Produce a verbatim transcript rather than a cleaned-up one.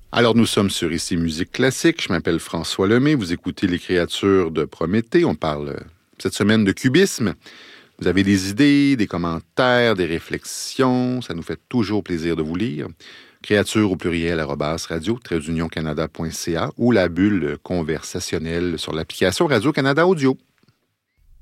Alors, nous sommes sur Ici Musique Classique. Je m'appelle François Lemay. Vous écoutez Les Créatures de Prométhée. On parle euh, cette semaine de cubisme. Vous avez des idées, des commentaires, des réflexions. Ça nous fait toujours plaisir de vous lire. Créatures au pluriel, arobase radio, trait d'union canada point c a ou la bulle conversationnelle sur l'application Radio-Canada Audio.